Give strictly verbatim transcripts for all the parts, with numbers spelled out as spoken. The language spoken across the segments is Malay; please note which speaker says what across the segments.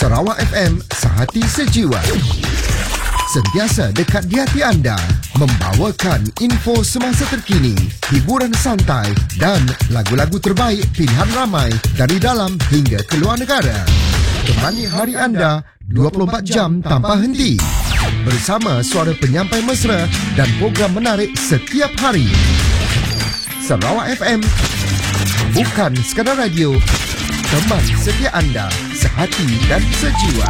Speaker 1: Sarawak F M, sehati sejiwa. Sentiasa dekat di hati anda, membawakan info semasa terkini, hiburan santai dan lagu-lagu terbaik pilihan ramai dari dalam hingga keluar negara. Temani hari anda dua puluh empat jam tanpa henti. Bersama suara penyampai mesra dan program menarik setiap hari. Sarawak F M, bukan sekadar radio, teman setia anda, sehati dan sejiwa.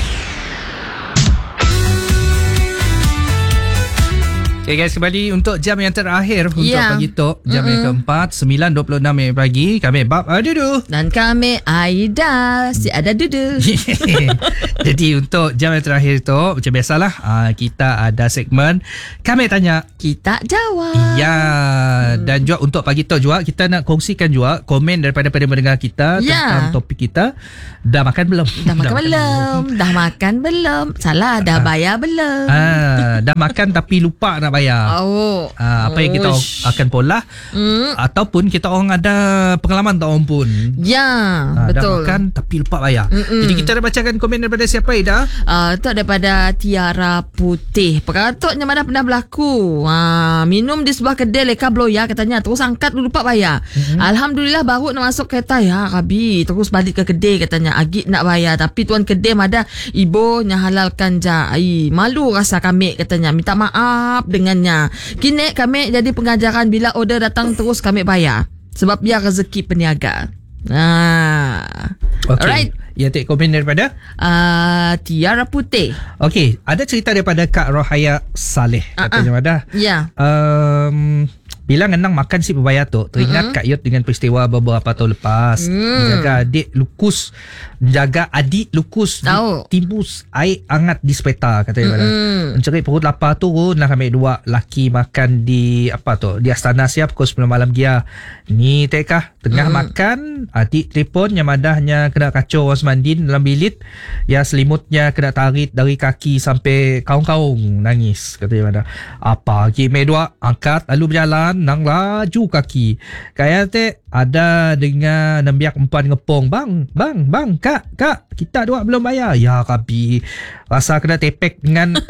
Speaker 2: Okay guys, kembali untuk jam yang terakhir untuk
Speaker 3: yeah.
Speaker 2: pagi Tok. Jam
Speaker 3: Mm-mm.
Speaker 2: yang keempat, sembilan dua puluh enam minit pagi. Kami Bab Adudu.
Speaker 3: Dan kami Aida, si ada dudu.
Speaker 2: Jadi untuk jam yang terakhir Tok, macam biasalah, uh, kita ada segmen Kami Tanya,
Speaker 3: Kita jawab.
Speaker 2: ya. Dan juga untuk pagi Tok juga, kita nak kongsikan juga komen daripada pendengar kita
Speaker 3: Ya.
Speaker 2: tentang topik kita. Dah makan belum?
Speaker 3: Dah makan belum? Dah makan belum? Salah, dah bayar belum?
Speaker 2: Ah, dah makan tapi lupa nak bayar.
Speaker 3: Oh.
Speaker 2: Ah, apa yang kita
Speaker 3: Uish.
Speaker 2: akan pola,
Speaker 3: Hmm.
Speaker 2: ataupun kita orang ada pengalaman tak orang pun.
Speaker 3: Ya,
Speaker 2: Ah,
Speaker 3: betul.
Speaker 2: dah makan tapi lupa bayar.
Speaker 3: Mm-mm.
Speaker 2: Jadi kita dah bacakan komen daripada siapa, Ida?
Speaker 3: Uh, Tok daripada Tiara Putih. Perkara Tok yang mana pernah berlaku. Uh, minum di sebuah kedai leka bloya katanya. Terus angkat lupa bayar. Mm-hmm. Alhamdulillah baru nak masuk kereta. Ya Rabi. Terus balik ke kedai katanya. Agit nak bayar. Tapi tuan kedai madah ibunya halalkan je. Ay, malu rasa kami katanya. Minta maaf dengannya. Kini kami jadi pengajaran bila order datang terus kami bayar. Sebab biar rezeki peniaga. Ah.
Speaker 2: Okay.
Speaker 3: Alright.
Speaker 2: Ya, take komen daripada
Speaker 3: Uh, Tiara Putih.
Speaker 2: Okey, ada cerita daripada Kak Rohaya Saleh. Katanya
Speaker 3: Uh-uh.
Speaker 2: Madah.
Speaker 3: Ya.
Speaker 2: Um, bila ngenang makan si berbayar tu, teringat
Speaker 3: Mm-hmm.
Speaker 2: Kak Yot dengan peristiwa beberapa tahun lepas.
Speaker 3: Mm.
Speaker 2: Jaga adik lukus, jaga adik lukus,
Speaker 3: Tahu.
Speaker 2: timbus air hangat di sepeta, katanya Madah.
Speaker 3: Mm-mm.
Speaker 2: Mencari perut lapar turun lah kami dua laki makan di apa tu, di Astana siap pukul sembilan malam dia. Ni tekah tengah
Speaker 3: Mm-mm.
Speaker 2: makan, adik telefon yang madahnya kena kacau orang semandin dalam bilik. Ya selimutnya kena tarik dari kaki sampai kaung-kaung, nangis, katanya Madah. Apa kami dua angkat lalu berjalan nang laju kaki. Kayak te ada dengan nembiak empan ngepong. Bang, bang, bang, kak, kak, kita dua belum bayar. Ya Rabi, rasa kena tepek dengan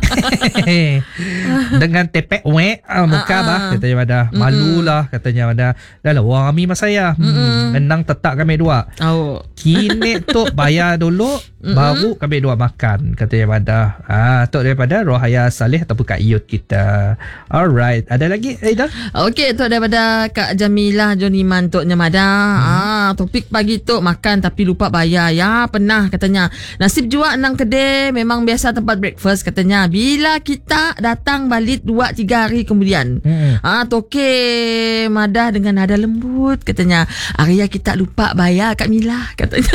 Speaker 2: dengan tepek we uh, muka bah, katanya Madah. Malulah, katanya Madah. Dah lah orang kami mas saya. Hmm, menang tetak kami dua.
Speaker 3: Oh.
Speaker 2: Kini tu bayar dulu baru kami dua makan, katanya Madah. Ah, tu daripada Rohaya Saleh ataupun Kak Yot kita. Alright, ada lagi Aida?
Speaker 3: Okey, tu daripada Kak Jamilah Joniman Tok Nyamada. Hmm. Ah, topik pagi tu makan tapi lupa bayar. Ya, pernah katanya. Nasib jua nang kedai memang biasa tempat breakfast katanya. Bila kita datang balik dua tiga hari kemudian.
Speaker 2: Hmm.
Speaker 3: Ah, Toke Madah dengan nada lembut katanya. Arya kita lupa bayar Kak Mila katanya.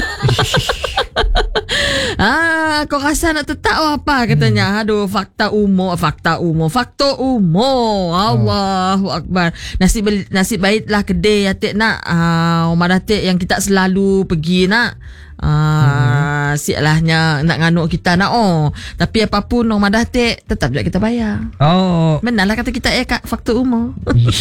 Speaker 3: Ah, kau rasa nak tetap apa katanya. Hmm. Aduh, fakta umur, fakta umur, faktor umur. Allahu oh. Akbar. Nasib nasib baiklah kedai atik nak ah uh, Umar atik yang kita selalu pergi nak. Ah, hmm. sialahnya nak nganuk kita nak oh. Tapi apapun Umar atik tetap juga kita bayar.
Speaker 2: Oh.
Speaker 3: Benarlah kata kita eh Kak, faktor umur.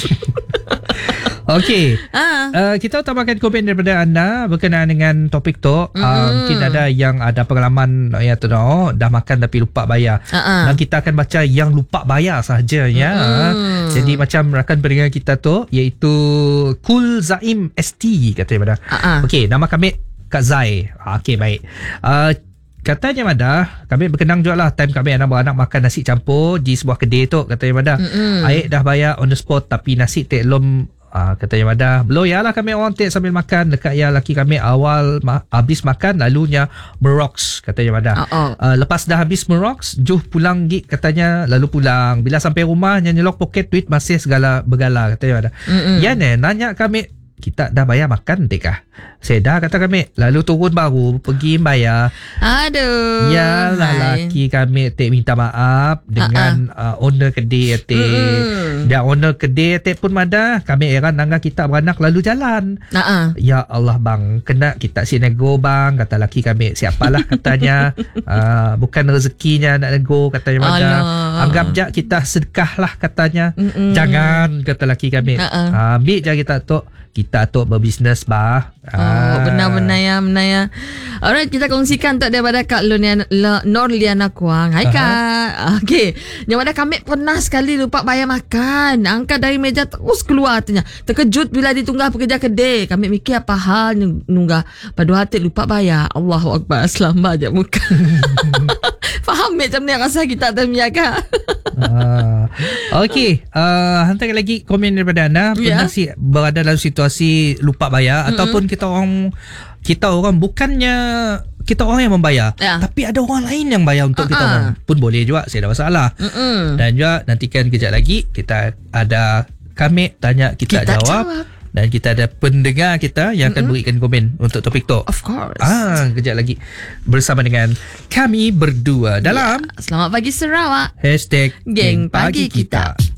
Speaker 2: Okey.
Speaker 3: Ah.
Speaker 2: Uh, kita utamakan komen daripada anda berkenaan dengan topik tu. Mm. Uh, mungkin ada yang ada pengalaman ya tu dah, dah makan tapi lupa bayar.
Speaker 3: Uh-uh.
Speaker 2: Dan kita akan baca yang lupa bayar sahaja ya. Mm. Jadi macam rakan pendengar kita tu iaitu Kul Zaim S T, katanya pada.
Speaker 3: Uh-uh.
Speaker 2: Okey, nama kami Kak Zai. Okey, baik. Uh, Katanya Madah, kami berkenang juga lah time kami anak-anak makan nasi campur di sebuah kedai tu, katanya Madah. Mm-mm. Air dah bayar on the spot tapi nasi tak lom. Ah, katanya Madah, belum ya lah kami orang take sambil makan. Dekat ya laki kami awal ma- habis makan lalunya meroks, katanya Madah.
Speaker 3: Uh-oh.
Speaker 2: Uh, lepas dah habis meroks, juh pulang gig katanya, lalu pulang. Bila sampai rumah nyelok poket duit masih segala bergala, katanya Madah. Mm-mm. Ya ne, nanya kami, kita dah bayar makan tak kah? Saya dah, kata kami. Lalu turun baru pergi bayar.
Speaker 3: Aduh.
Speaker 2: Yalah laki kami tak minta maaf dengan uh-uh. uh, owner kedai atik. Mm. Dan owner kedai atik pun Madah. Kami heran nangga kita beranak lalu jalan.
Speaker 3: Uh-uh.
Speaker 2: Ya Allah bang, kena kita si nego bang, kata laki kami. Siapalah katanya. uh, bukan rezekinya nak nego, katanya Madah. Anggap je kita sedekah lah katanya. Mm-mm. Jangan, kata laki kami. Uh-uh. Uh, ambil je kita tu. Kita tu berbisnes bah.
Speaker 3: Oh, benar-benar ya, benar ya. Alright, kita kongsikan untuk daripada Kak Luniana, Le, Norliana Kuang. Hai Kak. Okey. Yang mana kami pernah sekali lupa bayar makan. Angkat dari meja terus keluar katanya. Terkejut bila ditunggah pekerja kedai. Kami mikir apa hal nunggah. Pada hati lupa bayar. Allahu Akbar. Selamat je muka. Faham macam ni rasa kita termiak Kak.
Speaker 2: uh, Okey, uh, hantarkan lagi komen daripada anda. Pernah yeah. si berada dalam situasi lupa bayar, mm-hmm. ataupun kita orang kita orang bukannya kita orang yang membayar, yeah. tapi ada orang lain yang bayar untuk uh-uh. kita orang, pun boleh juga, saya ada masalah. Mm-mm. Dan juga nantikan kejap lagi kita ada kami tanya kita, kita jawab. jawab dan kita ada pendengar kita yang akan mm-hmm. berikan komen untuk topik tu.
Speaker 3: Of course.
Speaker 2: Ah, kejap lagi bersama dengan kami berdua dalam
Speaker 3: yeah. Selamat Pagi Sarawak.
Speaker 2: Hashtag
Speaker 3: Geng Pagi Kita.